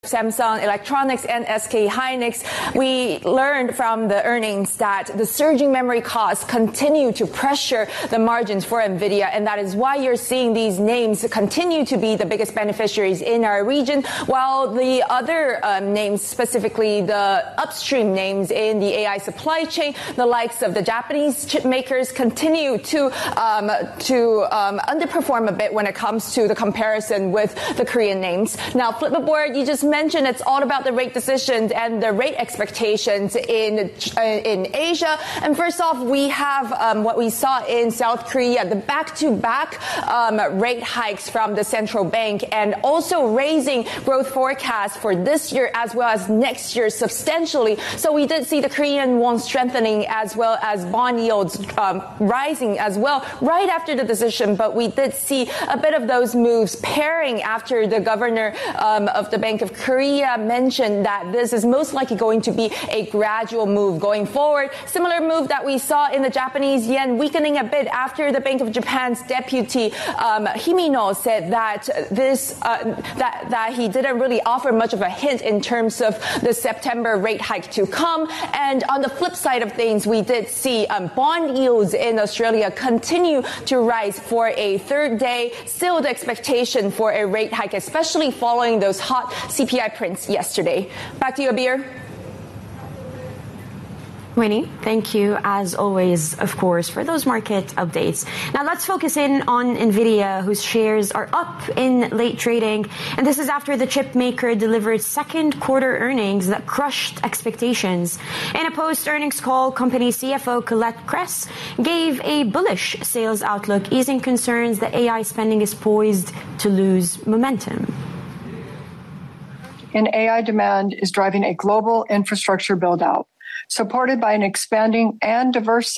Samsung Electronics and SK Hynix, we learned from the earnings that the surging memory costs continue to pressure the margins for NVIDIA, and that is why you're seeing these names continue to be the biggest beneficiaries in our region, while the other names, specifically the upstream names in the AI supply chain, the likes of the Japanese chip makers, continue to underperform a bit when it comes to the comparison with the Korean names. Now, Flipboard, you just mentioned it's all about the rate decisions and the rate expectations in Asia. And first off, we have what we saw in South Korea, the back-to-back rate hikes from the central bank, and also raising growth forecasts for this year as well as next year substantially. So we did see the Korean won strengthening as well as bond yields rising as well right after the decision. But we did see a bit of those moves pairing after the governor of the Bank of Korea mentioned that this is most likely going to be a gradual move going forward. Similar move that we saw in the Japanese yen weakening a bit after the Bank of Japan's deputy Himino said that that he didn't really offer much of a hint in terms of the September rate hike to come. And on the flip side of things, we did see bond yields in Australia continue to rise for a third day. Still the expectation for a rate hike, especially following those hot CPI prints yesterday. Back to you, Abir. Winnie, thank you as always, of course, for those market updates. Now let's focus in on NVIDIA, whose shares are up in late trading. And this is after the chip maker delivered second quarter earnings that crushed expectations. In a post-earnings call, company CFO Colette Kress gave a bullish sales outlook, easing concerns that AI spending is poised to lose momentum. In AI demand is driving a global infrastructure build-out, supported by an expanding and diverse